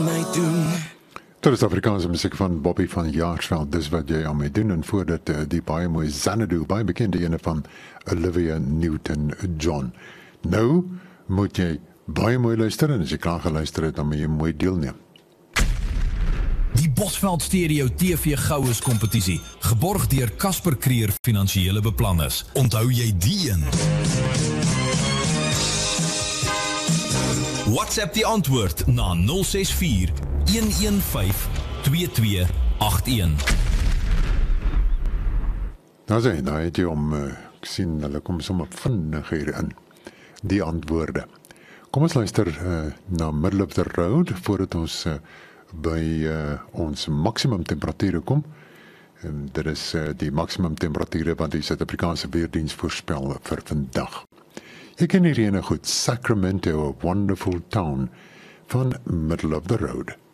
Dit is Afrikaanse musiek van Bobby van Jaarsveld, dis wat jy aan my doen, en voordat die baie mooi Xanadu, baie bekende ene van Olivia Newton-John. Nou moet jy baie mooi luister, en as jy klaar geluister het, dan moet jy mooi deelneem. Die Bosveld Stereo TV Goues kompetisie, geborg deur Casper Creer Finansiële Beplanners. Onthou jy die een? WhatsApp die antwoord na 064 115 2281. Nou sê, nou het jy ek sien, hulle kom sommer vinnig hier in, die antwoorde. Kom ons luister na Middle of the Road, voordat ons by ons maksimum temperature kom. En dit is die maksimum temperature wat die Suid-Afrikaanse Weerdienst voorspel vir vandag. Jy ken hierdie ene goed, Sacramento, a Wonderful Town, van Middle of the Road.